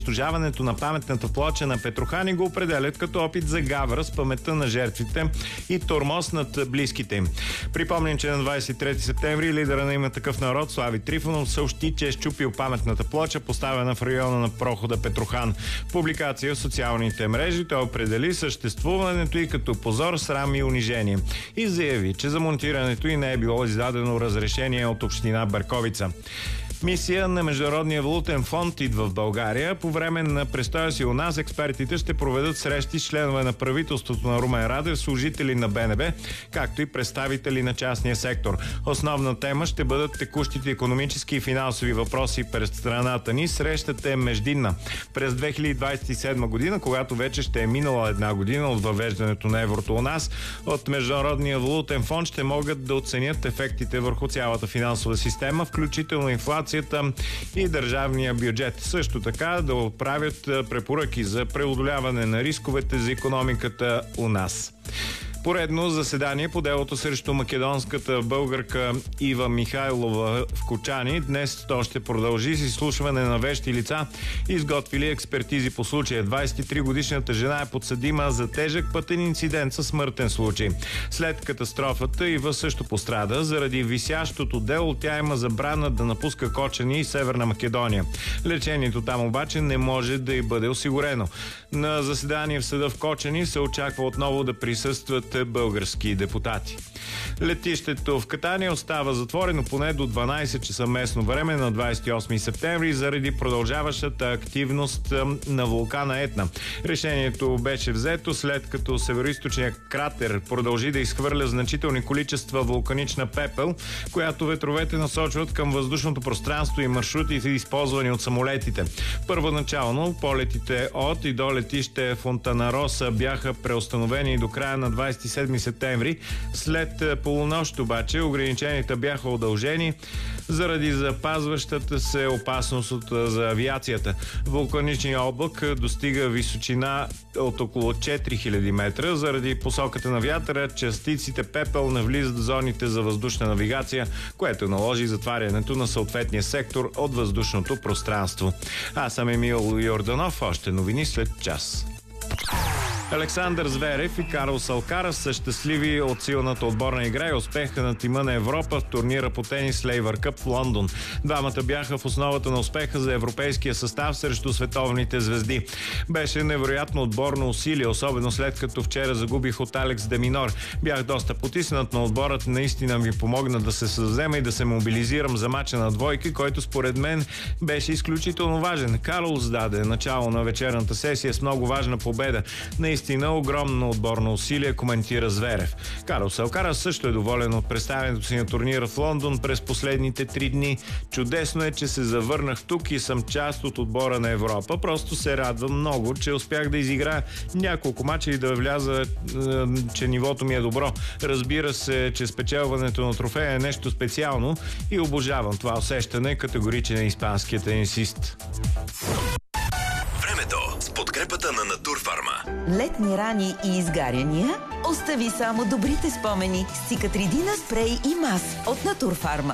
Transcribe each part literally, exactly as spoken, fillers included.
унищожаването на паметната плоча на Петрохан и го определят като опит за гавра с паметта на жертвите и тормоз над близките им. Припомням, че на двадесет и трети септември лидера на Има такъв народ Слави Трифонов съобщи, че е счупил паметната плоча, поставена в района на прохода Петрохан. В публикация в социалните мрежи той определи съществуването и като позор, срам и унижение и заяви, че за монтирането и не е било издадено разрешение от община Берковица. Мисия на Международния валутен фонд идва в България. По време на престоя си у нас експертите ще проведат срещи с членове на правителството на Румен Радев, служители на Б Н Б, както и представители на частния сектор. Основна тема ще бъдат текущите икономически и финансови въпроси пред страната ни. Срещата е междинна. През две хиляди двадесет и седма година, когато вече ще е минала една година от въвеждането на еврото у нас, от Международния валутен фонд ще могат да оценят ефектите върху цялата финансова система, включително инфлация и държавния бюджет. Също така да отправят препоръки за преодоляване на рисковете за икономиката у нас. Поредно заседание по делото срещу македонската българка Ива Михайлова в Кочани. Днес то ще продължи с изслушване на вещи лица, изготвили експертизи по случая. двадесет и три годишната жена е подсъдима за тежък пътен инцидент със смъртен случай. След катастрофата Ива също пострада. Заради висящото дело тя има забрана да напуска Кочани и Северна Македония. Лечението там обаче не може да й бъде осигурено. На заседание в съда в Кочани се очаква отново да присъстват български депутати. Летището в Катания остава затворено поне до дванадесет часа местно време на двадесет и осми септември заради продължаващата активност на вулкана Етна. Решението беше взето след като североизточният кратер продължи да изхвърля значителни количества вулканична пепел, която ветровете насочват към въздушното пространство и маршрутите, използвани от самолетите. Първоначално полетите от и до летище Фонтанароса бяха преустановени до края на двадесет и седми септември. След полунощ обаче ограниченията бяха удължени заради запазващата се опасност от, за авиацията. Вулканичният облак достига височина от около четири хиляди метра. Заради посоката на вятъра частиците пепел навлизат в зоните за въздушна навигация, което наложи затварянето на съответния сектор от въздушното пространство. Аз съм Емил Йорданов. Още новини след час. Александър Зверев и Карлос Алкарас са щастливи от силната отборна игра и успеха на тима на Европа в турнира по тенис Лейвър Къп в Лондон. Двамата бяха в основата на успеха за европейския състав срещу световните звезди. Беше невероятно отборно усилие, особено след като вчера загубих от Алекс де Минор. Бях доста потиснат, но отборът наистина ми помогна да се съвзема и да се мобилизирам за мача на двойки, който според мен беше изключително важен. Карлос даде начало на вечерната сесия с много важна победа. Наистина огромно отборно усилие, коментира Зверев. Карлос Алкарас също е доволен от представянето си на турнира в Лондон през последните три дни. Чудесно е, че се завърнах тук и съм част от отбора на Европа. Просто се радвам много, че успях да изиграя няколко мача и да вляза, че нивото ми е добро. Разбира се, че спечелването на трофея е нещо специално и обожавам това усещане, категоричен е испанският тенисист. С подкрепата на Натурфарма. Летни рани и изгаряния? Остави само добрите спомени с Цикатридина спрей и мас от Натурфарма.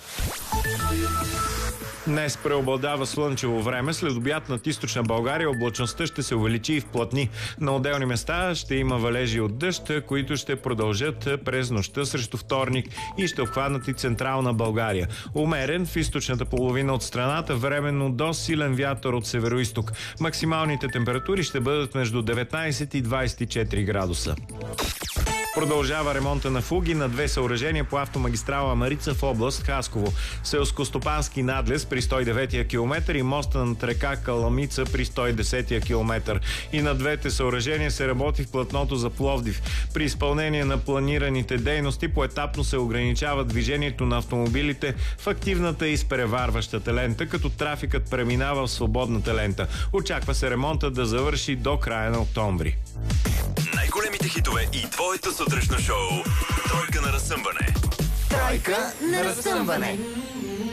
Днес преобладава слънчево време. След обяд над източна България облачността ще се увеличи и вплътни. На отделни места ще има валежи от дъжд, които ще продължат през нощта срещу вторник и ще обхванат и централна България. Умерен в източната половина от страната, временно до силен вятър от североизток. Максималните температури ще бъдат между деветнадесет и двадесет и четири градуса. Продължава ремонта на фуги на две съоръжения по автомагистрала Марица в област Хасково. Селскостопански надлез при сто и деветия километър и моста над река Каламица при сто и десетия километър. И на двете съоръжения се работи в платното за Пловдив. При изпълнение на планираните дейности поетапно се ограничава движението на автомобилите в активната и изпреварващата лента, като трафикът преминава в свободната лента. Очаква се ремонта да завърши до края на октомври. Най-големите хитове и твоето сутрешно шоу. Тройка на разсъмване. Тройка на разсъмване.